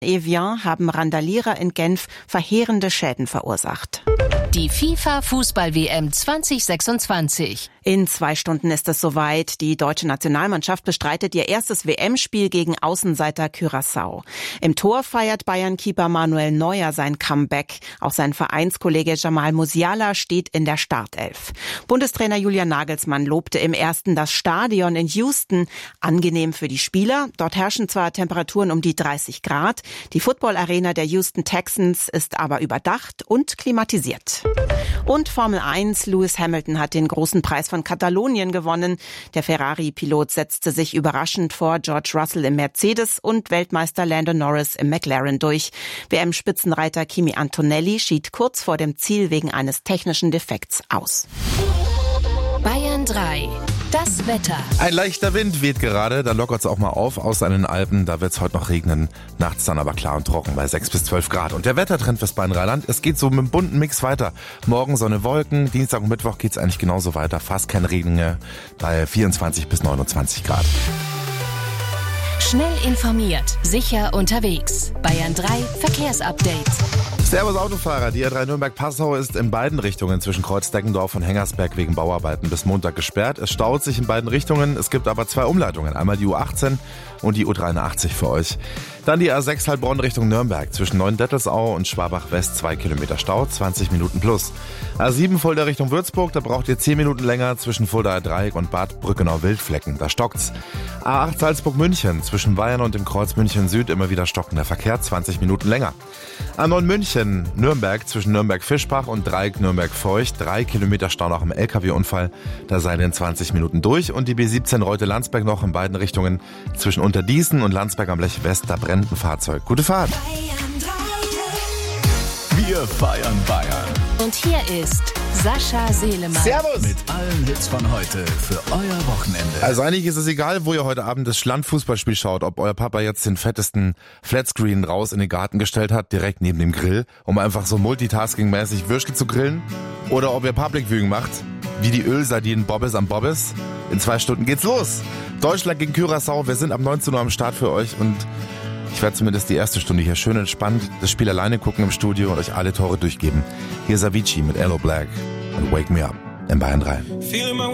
Evian haben Randalierer in Genf verheerende Schäden verursacht. Die FIFA-Fußball-WM 2026. In 2 Stunden ist es soweit. Die deutsche Nationalmannschaft bestreitet ihr erstes WM-Spiel gegen Außenseiter Curaçao. Im Tor feiert Bayern-Keeper Manuel Neuer sein Comeback. Auch sein Vereinskollege Jamal Musiala steht in der Startelf. Bundestrainer Julian Nagelsmann lobte im ersten das Stadion in Houston. Angenehm für die Spieler. Dort herrschen zwar Temperaturen um die 30 Grad. Die Football-Arena der Houston Texans ist aber überdacht und klimatisiert. Und Formel 1, Lewis Hamilton hat den großen Preis von Katalonien gewonnen. Der Ferrari-Pilot setzte sich überraschend vor George Russell im Mercedes und Weltmeister Lando Norris im McLaren durch. WM-Spitzenreiter Kimi Antonelli schied kurz vor dem Ziel wegen eines technischen Defekts aus. Bayern 3. Das Wetter. Ein leichter Wind weht gerade, da lockert es auch mal auf aus den Alpen. Da wird es heute noch regnen, nachts dann aber klar und trocken bei 6 bis 12 Grad. Und der Wettertrend fürs Bayern-Rheinland, es geht so mit einem bunten Mix weiter. Morgen Sonne, Wolken, Dienstag und Mittwoch geht's eigentlich genauso weiter. Fast kein Regen mehr bei 24 bis 29 Grad. Schnell informiert, sicher unterwegs. Bayern 3 Verkehrsupdate. Servus Autofahrer, die A3 Nürnberg-Passau ist in beiden Richtungen zwischen Kreuzdeckendorf und Hengersberg wegen Bauarbeiten bis Montag gesperrt. Es staut sich in beiden Richtungen, es gibt aber 2 Umleitungen, einmal die U18 und die U83 für euch. Dann die A6 Heilbronn Richtung Nürnberg zwischen Neuendettelsau und Schwabach-West 2 Kilometer Stau, 20 Minuten plus. A7 Fulda Richtung Würzburg, da braucht ihr 10 Minuten länger zwischen Fuldaer Dreieck und Bad Brückenau-Wildflecken, da stockt's. A8 Salzburg-München zwischen Bayern und dem Kreuz München Süd immer wieder stockender Verkehr, 20 Minuten länger. A9 München, Nürnberg zwischen Nürnberg-Fischbach und Dreieck Nürnberg-Feucht, 3 Kilometer Stau nach dem LKW-Unfall, da seid ihr in 20 Minuten durch. Und die B17 Reute-Landsberg noch in beiden Richtungen zwischen Unterdießen und Landsberg am Lech West, da brennt ein Fahrzeug. Gute Fahrt! Wir feiern Bayern. Und hier ist Sascha Selemann. Servus! Mit allen Hits von heute für euer Wochenende. Also eigentlich ist es egal, wo ihr heute Abend das Landfußballspiel schaut, ob euer Papa jetzt den fettesten Flatscreen raus in den Garten gestellt hat, direkt neben dem Grill, um einfach so multitasking-mäßig Würstchen zu grillen, oder ob ihr Public Viewing macht, wie die Ölsardinen Bobbes am Bobbes. In 2 Stunden geht's los. Deutschland gegen Curaçao, wir sind ab 19 Uhr am Start für euch und ich werde zumindest die erste Stunde hier schön entspannt das Spiel alleine gucken im Studio und euch alle Tore durchgeben. Hier ist Avicii mit Aloe Black und Wake Me Up in Bayern 3.